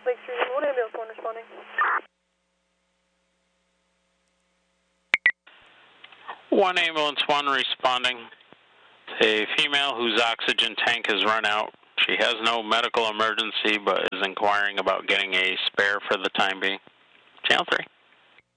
Lake Street. One ambulance, one responding. One ambulance, one responding. A female whose oxygen tank has run out. She has no medical emergency, but is inquiring about getting a spare for the time being. Channel 3.